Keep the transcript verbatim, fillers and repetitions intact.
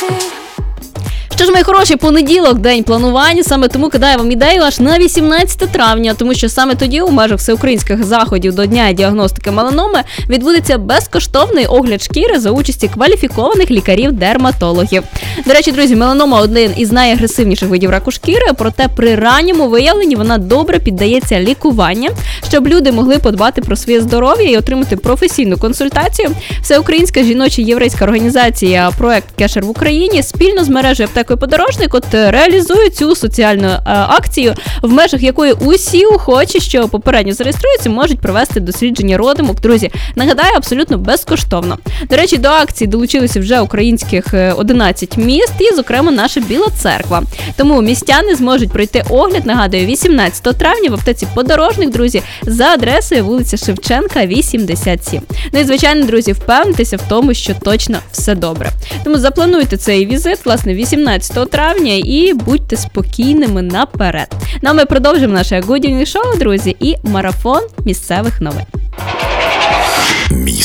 Що ж, мої хороші, понеділок, день планування, саме тому кидаю вам ідею аж на вісімнадцяте травня, тому що саме тоді у межах всеукраїнських заходів до Дня діагностики меланоми відбудеться безкоштовний огляд шкіри за участі кваліфікованих лікарів-дерматологів. До речі, друзі, меланома – один із найагресивніших видів раку шкіри, проте при ранньому виявленні вона добре піддається лікуванню. Щоб люди могли подбати про своє здоров'я і отримати професійну консультацію, Всеукраїнська жіноча єврейська організація «Проект Кешер» в Україні спільно з мережею аптекою «Подорожник» от реалізує цю соціальну е, акцію, в межах якої усі охочі, що попередньо зареєструються, можуть провести дослідження родимок. Друзі, нагадаю, абсолютно безкоштовно. До речі, до акції долучилися вже українських одинадцять міст і, зокрема, наша Біла Церква. Тому містяни зможуть пройти огляд, нагадую, вісімнадцятого травня в аптеці «Подорожник», друзі, за адресою вулиця Шевченка, вісімдесят сім. Ну і, звичайно, друзі, впевнитися в тому, що точно все добре. Тому заплануйте цей візит, власне, вісімнадцятого травня і будьте спокійними наперед. Ну а ми продовжимо наше Good Evening Show, друзі, і марафон місцевих новин.